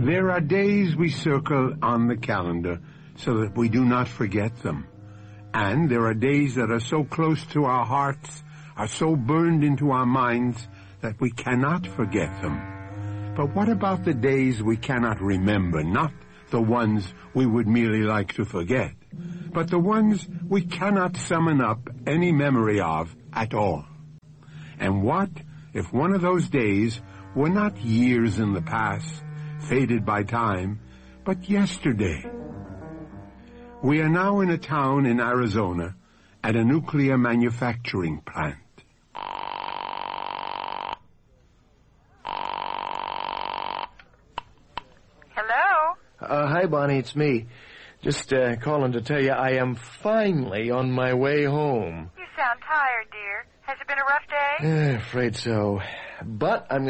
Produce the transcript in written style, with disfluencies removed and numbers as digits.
There are days we circle on the calendar so that we do not forget them. And there are days that are so close to our hearts, are so burned into our minds, that we cannot forget them. But what about the days we cannot remember? Not the ones we would merely like to forget, but the ones we cannot summon up any memory of at all. And what if one of those days were not years in the past, faded by time, but yesterday? We are now in a town in Arizona at a nuclear manufacturing plant. Hello? Hi, Bonnie, it's me. Just calling to tell you I am finally on my way home. You sound tired, dear. Has it been a rough day? Afraid so. But I'm